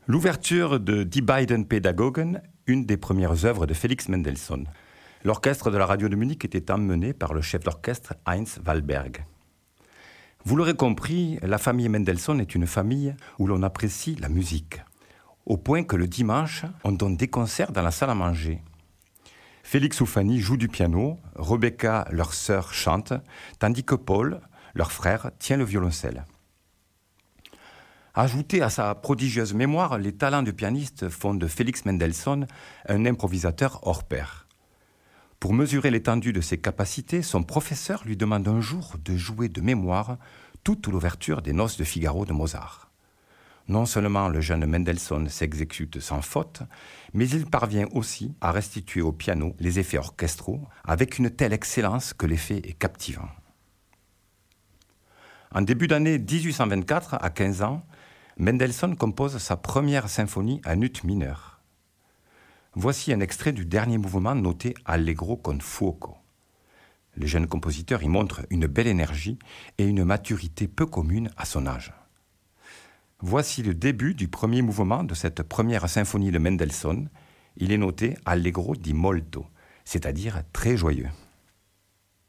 L'ouverture de Die beiden Pädagogen, une des premières œuvres de Félix Mendelssohn. L'orchestre de la radio de Munich était emmené par le chef d'orchestre Heinz Wallberg. Vous l'aurez compris, la famille Mendelssohn est une famille où l'on apprécie la musique, au point que le dimanche, on donne des concerts dans la salle à manger. Félix ou Fanny jouent du piano, Rebecca, leur sœur, chante, tandis que Paul, leur frère, tient le violoncelle. Ajouté à sa prodigieuse mémoire, les talents du pianiste font de Félix Mendelssohn un improvisateur hors pair. Pour mesurer l'étendue de ses capacités, son professeur lui demande un jour de jouer de mémoire toute l'ouverture des Noces de Figaro de Mozart. Non seulement le jeune Mendelssohn s'exécute sans faute, mais il parvient aussi à restituer au piano les effets orchestraux avec une telle excellence que l'effet est captivant. En début d'année 1824, à 15 ans, Mendelssohn compose sa première symphonie en ut mineur. Voici un extrait du dernier mouvement noté Allegro con fuoco. Le jeune compositeur y montre une belle énergie et une maturité peu commune à son âge. Voici le début du premier mouvement de cette première symphonie de Mendelssohn. Il est noté Allegro di molto, c'est-à-dire très joyeux.